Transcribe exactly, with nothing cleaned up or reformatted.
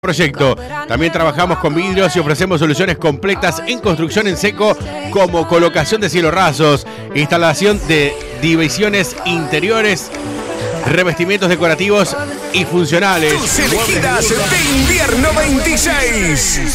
Proyecto. También trabajamos con vidrios y ofrecemos soluciones completas en construcción en seco, como colocación de cielos rasos, instalación de divisiones interiores, revestimientos decorativos y funcionales. Tus elegidas de invierno veintiséis.